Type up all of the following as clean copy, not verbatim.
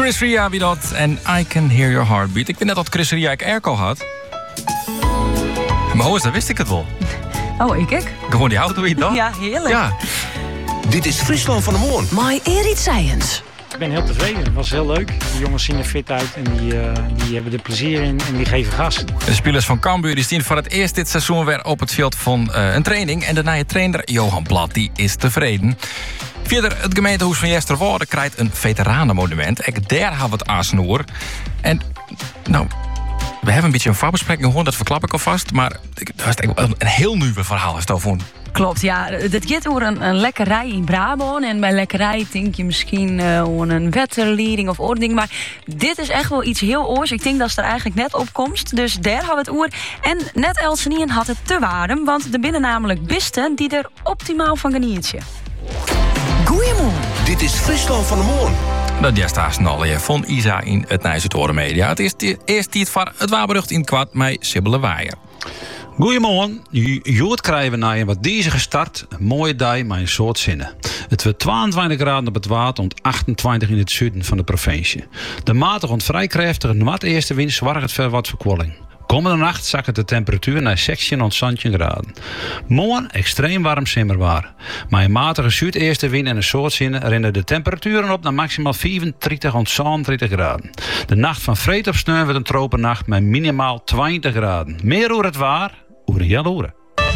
Chris Ria wie dat en I Can Hear Your Heartbeat. Ik weet net dat Chris Ria airco had. Maar hoe is dat? Wist ik het wel. Oh, ik? Gewoon die auto weer dan? Ja, heerlijk. Ja. Dit is Friesland van de Moorn. My Erit Science. Ik ben heel tevreden. Het was heel leuk. De jongens zien er fit uit en die hebben er plezier in en die geven gas. De spelers van Cambuur die staan voor het eerst dit seizoen weer op het veld van een training. En de nieuwe trainer Johan Plat die is tevreden. Verder, het gemeentehuis van Jesterwoude krijgt een veteranenmonument. Ook daar hebben we het aansnoer. En nou, we hebben een beetje een voorbespreking gehoord, dat verklap ik alvast. Maar dat is een heel nieuw verhaal is daarvoor. Klopt, ja. Het gaat over een lekkerij in Brabant. En bij lekkerij denk je misschien aan een wetterleiding of ording. Maar dit is echt wel iets heel oors. Ik denk dat ze er eigenlijk net op komst. Dus daar hebben we het oer. En net Elsenien had het te waarden. Want er binnen namelijk bisten die er optimaal van genieten. Goeiemorgen. Dit is Friesland van de Moorn. Dat is daar snallen van Isa in het Nijse Media. Het is eerst tijd voor het waarberucht in het kwad met Sibylle Waaier. Goedemorgen. Jood krijgen we na een wat deze gestart. Een mooie dag met een soort zinnen. Het wordt 22 graden op het water en 28 in het zuiden van de provincie. De matige en vrij krachtige noord-eerste wind zorgt het voor wat verkwolling. Komende nacht zakt de temperatuur naar 16 tot 17 graden. Morgen extreem warm simmerwaar. Maar een matige zuideerste wind en een soort zinnen rennen de temperaturen op naar maximaal 34 tot 37 graden. De nacht van vreed op sneeuw wordt een tropennacht met minimaal 20 graden. Meer over het waar, over een heel uren.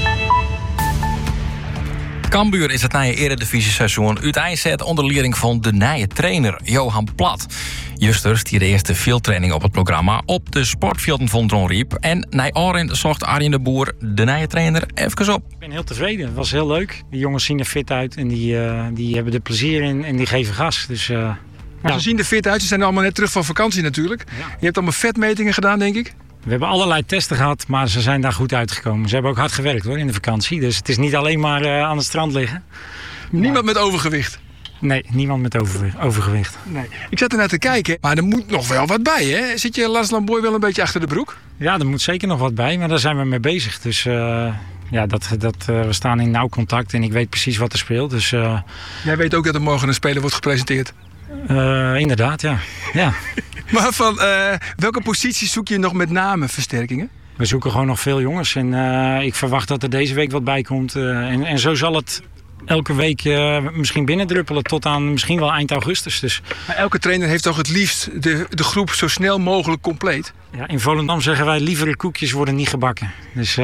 Cambuur is het nieuwe eredivisie-seizoen uiteindelijk onder leiding van de nieuwe trainer Johan Plat. Justers die de eerste fieldtraining op het programma op de sportvelden van Dron Riep. En na Oren zocht Arjen de Boer, de nieuwe trainer, even op. Ik ben heel tevreden. Het was heel leuk. De jongens zien er fit uit en die hebben er plezier in en die geven gas. Dus, Ze zien er fit uit. Ze zijn allemaal net terug van vakantie natuurlijk. Ja. Je hebt allemaal vetmetingen gedaan, denk ik. We hebben allerlei testen gehad, maar ze zijn daar goed uitgekomen. Ze hebben ook hard gewerkt hoor in de vakantie. Dus het is niet alleen maar aan het strand liggen. Niemand met overgewicht? Nee, niemand met overgewicht. Nee. Ik zat er naar te kijken, maar er moet nog wel wat bij, hè? Zit je Lars Lamboy wel een beetje achter de broek? Ja, er moet zeker nog wat bij, maar daar zijn we mee bezig. Dus ja, we staan in nauw contact en ik weet precies wat er speelt. Dus, jij weet ook dat er morgen een speler wordt gepresenteerd? Inderdaad, ja. Maar van welke positie zoek je nog met name versterkingen? We zoeken gewoon nog veel jongens. En ik verwacht dat er deze week wat bij komt. En zo zal het elke week misschien binnendruppelen tot aan misschien wel eind augustus. Dus. Maar elke trainer heeft toch het liefst de groep zo snel mogelijk compleet? Ja, in Volendam zeggen wij liever koekjes worden niet gebakken. Dus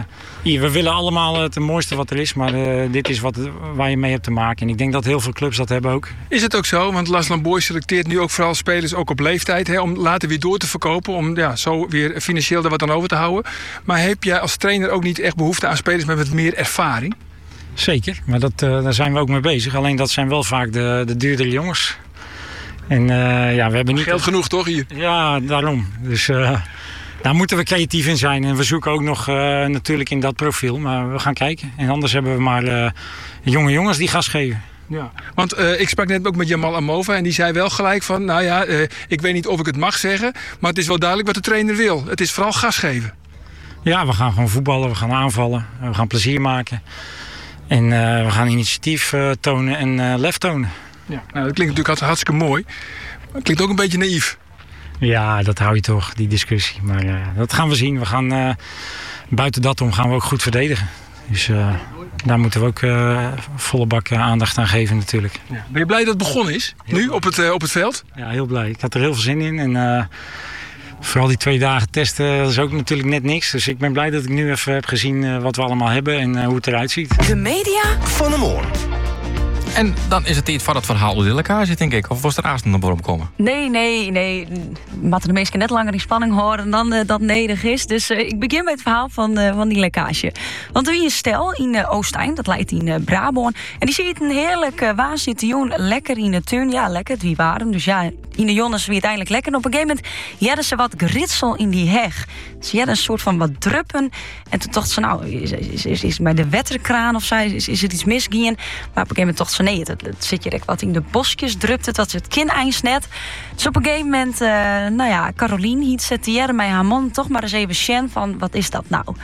we willen allemaal het mooiste wat er is. Maar dit is waar je mee hebt te maken. En ik denk dat heel veel clubs dat hebben ook. Is het ook zo? Want Lars Lamboy selecteert nu ook vooral spelers ook op leeftijd. Hè, om later weer door te verkopen. Om zo weer financieel er wat aan over te houden. Maar heb jij als trainer ook niet echt behoefte aan spelers met wat meer ervaring? Zeker, maar daar zijn we ook mee bezig. Alleen dat zijn wel vaak de duurdere jongens. En we hebben niet geld genoeg toch hier? Ja, daarom. Dus daar moeten we creatief in zijn. En we zoeken ook nog natuurlijk in dat profiel. Maar we gaan kijken. En anders hebben we maar jonge jongens die gas geven. Ja, want ik sprak net ook met Jamal Amova en die zei wel gelijk van... ik weet niet of ik het mag zeggen, maar het is wel duidelijk wat de trainer wil. Het is vooral gas geven. Ja, we gaan gewoon voetballen, we gaan aanvallen, we gaan plezier maken. En we gaan initiatief tonen en lef tonen. Ja, nou, dat klinkt natuurlijk hartstikke mooi. Maar het klinkt ook een beetje naïef. Ja, dat hou je toch, die discussie. Maar dat gaan we zien. We gaan buiten dat om gaan we ook goed verdedigen. Dus daar moeten we ook volle bak aandacht aan geven natuurlijk. Ja. Ben je blij dat het begonnen is? Nu op het veld? Ja, heel blij. Ik had er heel veel zin in. En vooral die 2 dagen testen, dat is ook natuurlijk net niks. Dus ik ben blij dat ik nu even heb gezien wat we allemaal hebben en hoe het eruit ziet. De media van de Moorn. En dan is het tijd voor het verhaal door de lekkage, denk ik. Of was er aanstaan naar boven komen? Nee. Moeten de meesten net langer in spanning horen dan dat nodig is. Dus ik begin met het verhaal van die lekkage. Want er is een stel in Oostijn, dat leidt in Brabant. En die ziet een heerlijk waarzitioen lekker in de tuin. Ja, lekker, het wie waren. Dus ja, in de jongens wie uiteindelijk lekker. En op een gegeven moment hadden ze wat geritsel in die heg. Ze hadden een soort van wat druppen. En toen dacht ze, nou, is bij de wetterkraan of zo, is het iets misgegaan? Maar op een gegeven moment dacht ze, nee, het zit je wat in de bosjes, drupt het, dat ze het kineind net. Dus op een gegeven moment, Carolien hiet ze met haar man toch maar eens even sjen van, wat is dat nou?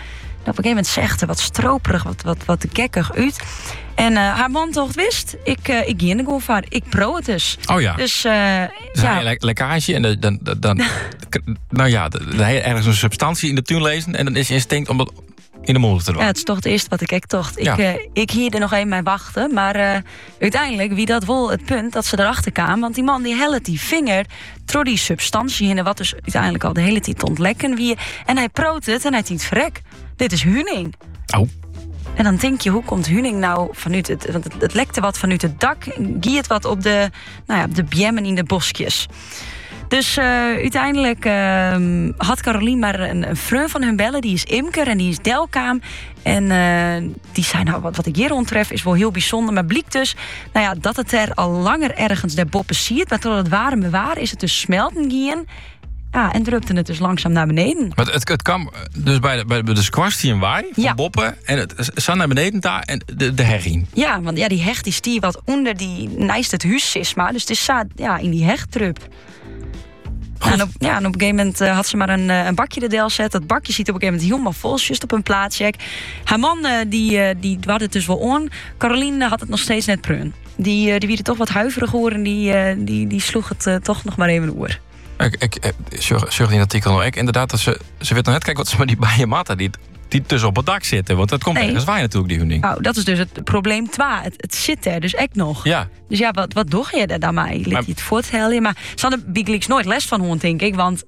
een gegeven moment zegt ze wat stroperig, wat te gekkig uit. En haar man toch wist, ik ging er gewoon voor. Ik pro het dus. Oh ja. Dus lekkage en dan nou ja, dan heb je ergens een substantie in de tuin lezen en dan is je instinct om dat in de molen te doen. Ja, het is toch het eerste wat ik tocht. Ja. Ik hier er nog even mee wachten. Maar uiteindelijk, wie dat wel het punt dat ze erachter kwamen. Want die man die helpt die vinger door die substantie in. Wat dus uiteindelijk al de hele tijd ontlekken wie. En hij proot het en hij tiet verrek. Dit is huning. Oh. En dan denk je, hoe komt huning nou vanuit het... Want het lekte wat vanuit het dak. Giet het wat op de bjemmen in de bosjes. Dus uiteindelijk had Carolien maar een vriend van hun bellen. Die is imker en die is delkaam. En die zei, nou, wat ik hier onttref is wel heel bijzonder. Maar blijkt dus dat het er al langer ergens der boppen ziet. Maar tot het warme waar is het dus smelten gaan. Ja, en drupte het dus langzaam naar beneden. Maar het kwam dus bij de squash die een waai van boppen. En het zat naar beneden daar en de heging. Ja, want die hecht die stier wat onder die naast het huis is. Maar dus het zat in die hechtdrup. En op een gegeven moment had ze maar een bakje de del zet. Dat bakje ziet op een gegeven moment helemaal vol, just op een plaatsje. Haar man die had het dus wel on. Caroline had het nog steeds net prun. Die wierde toch wat huiverig hoor en die sloeg het toch nog maar even oor. Ik zag in het artikel nog inderdaad dat ze weet nog net kijken wat ze maar die bijenmatta die tussen op het dak zitten. Want dat komt ergens waar natuurlijk, die huning. Nou, dat is dus het probleem 2. Het zit er dus echt nog. Ja. Dus ja, wat doe je er dan mee? Liet je het voortellen? Maar ze hadden Bigleaks nooit les van hoorn, denk ik. Want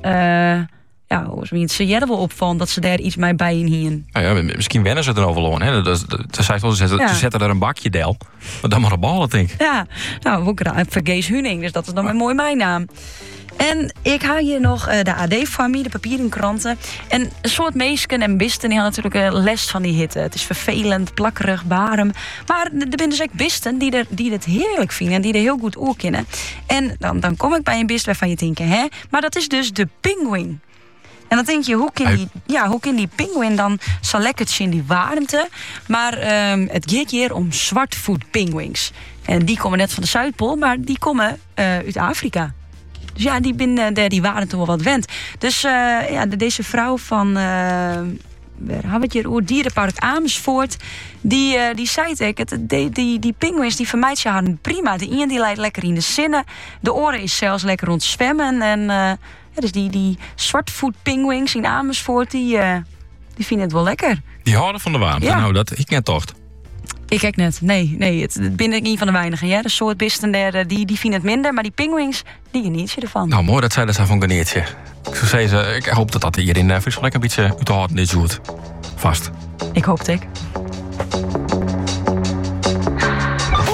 ze jaren wel opvallen dat ze daar iets mee bij in hien. Nou ja, misschien wennen ze er overal aan. Ze zetten er een bakje del. Maar dan maar een bal, denk ik. Ja, nou, ook vergees huning. Dus dat is dan een mooi mijn naam. En ik haal hier nog de AD-familie, de papieren kranten. En een soort meesken en bisten die hadden natuurlijk les van die hitte. Het is vervelend, plakkerig, warm. Maar er zijn dus ook bisten die het heerlijk vinden en die er heel goed oor kennen. En dan kom ik bij een bist waarvan je denkt, hè? Maar dat is dus de pinguïn. En dan denk je, hoe kan die pinguïn dan zo lekker in die warmte? Maar het gaat hier om zwartvoetpinguïns. En die komen net van de Zuidpool, maar die komen uit Afrika. Dus ja, die waren toen wel wat wend. Dus deze vrouw van waar hebben we het hier over? Dierenpark Amersfoort. Die zei het. Die pinguïns die vermijdt ze haar prima. De een die leidt lekker in de zinnen. De oren is zelfs lekker rond zwemmen. En dus die zwartvoetpinguïns in Amersfoort, die vinden het wel lekker. Die houden van de warmte. Ja. Nou, dat ik net toch. Ik kijk net. Nee, het ben ik een van de weinigen. Ja? De soort bisten daar, die vinden het minder. Maar die pinguïns, die geniet je ervan. Nou, mooi dat zij dat van Ganeertje. Ik hoop dat hier in Friesland een beetje uit de hand is. Vast. Ik hoop het.